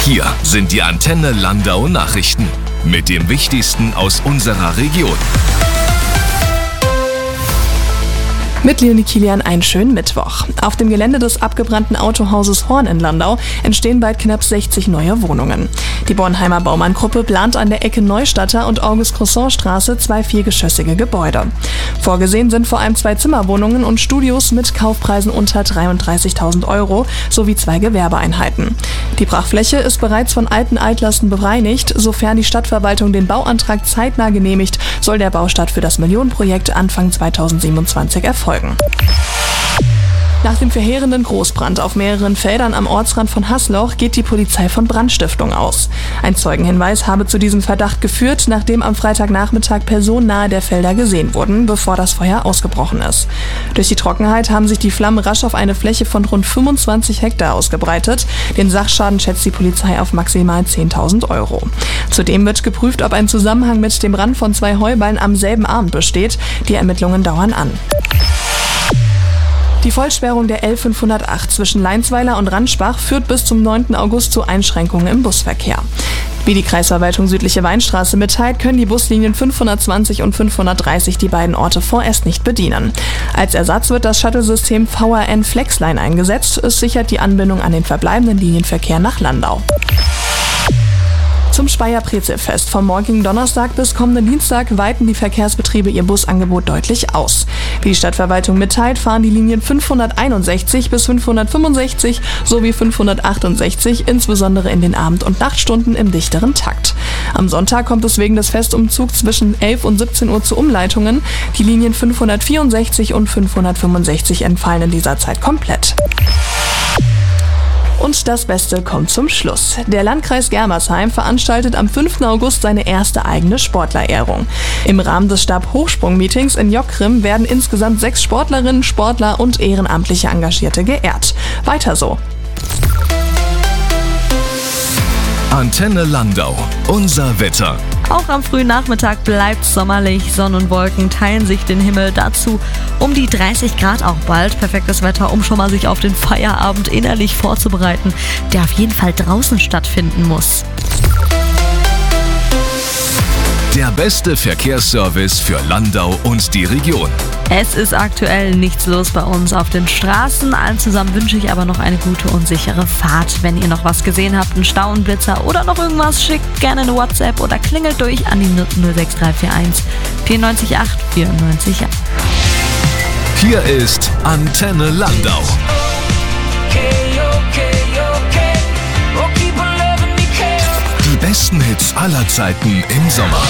Hier sind die Antenne Landau Nachrichten mit dem Wichtigsten aus unserer Region. Mit Leonie Kilian einen schönen Mittwoch. Auf dem Gelände des abgebrannten Autohauses Horn in Landau entstehen bald knapp 60 neue Wohnungen. Die Bornheimer Baumann-Gruppe plant an der Ecke Neustadter und August-Croissant-Straße 2 viergeschossige Gebäude. Vorgesehen sind vor allem 2 Zimmerwohnungen und Studios mit Kaufpreisen unter 33.000 € sowie 2 Gewerbeeinheiten. Die Brachfläche ist bereits von alten Altlasten bereinigt. Sofern die Stadtverwaltung den Bauantrag zeitnah genehmigt, soll der Baustart für das Millionenprojekt Anfang 2027 erfolgen. Nach dem verheerenden Großbrand auf mehreren Feldern am Ortsrand von Haßloch geht die Polizei von Brandstiftung aus. Ein Zeugenhinweis habe zu diesem Verdacht geführt, nachdem am Freitagnachmittag Personen nahe der Felder gesehen wurden, bevor das Feuer ausgebrochen ist. Durch die Trockenheit haben sich die Flammen rasch auf eine Fläche von rund 25 Hektar ausgebreitet. Den Sachschaden schätzt die Polizei auf maximal 10.000 €. Zudem wird geprüft, ob ein Zusammenhang mit dem Brand von 2 Heuballen am selben Abend besteht. Die Ermittlungen dauern an. Die Vollsperrung der L508 zwischen Leinsweiler und Ranschbach führt bis zum 9. August zu Einschränkungen im Busverkehr. Wie die Kreisverwaltung Südliche Weinstraße mitteilt, können die Buslinien 520 und 530 die beiden Orte vorerst nicht bedienen. Als Ersatz wird das Shuttle-System VRN Flexline eingesetzt. Es sichert die Anbindung an den verbleibenden Linienverkehr nach Landau. Zum Speyer-Brezelfest vom morgigen Donnerstag bis kommenden Dienstag weiten die Verkehrsbetriebe ihr Busangebot deutlich aus. Wie die Stadtverwaltung mitteilt, fahren die Linien 561 bis 565 sowie 568 insbesondere in den Abend- und Nachtstunden im dichteren Takt. Am Sonntag kommt es wegen des Festumzugs zwischen 11 und 17 Uhr zu Umleitungen. Die Linien 564 und 565 entfallen in dieser Zeit komplett. Und das Beste kommt zum Schluss. Der Landkreis Germersheim veranstaltet am 5. August seine erste eigene Sportlerehrung. Im Rahmen des Stab-Hochsprung-Meetings in Jockrim werden insgesamt 6 Sportlerinnen, Sportler und ehrenamtliche Engagierte geehrt. Weiter so. Antenne Landau, unser Wetter. Auch am frühen Nachmittag bleibt sommerlich. Sonne und Wolken teilen sich den Himmel. Dazu um die 30 Grad auch bald. Perfektes Wetter, um schon mal sich auf den Feierabend innerlich vorzubereiten, der auf jeden Fall draußen stattfinden muss. Der beste Verkehrsservice für Landau und die Region. Es ist aktuell nichts los bei uns auf den Straßen. Allen zusammen wünsche ich aber noch eine gute und sichere Fahrt. Wenn ihr noch was gesehen habt, einen Stau, einen Blitzer oder noch irgendwas, schickt gerne eine WhatsApp oder klingelt durch an die 06341 94 94. Hier ist Antenne Landau. Die besten Hits aller Zeiten im Sommer.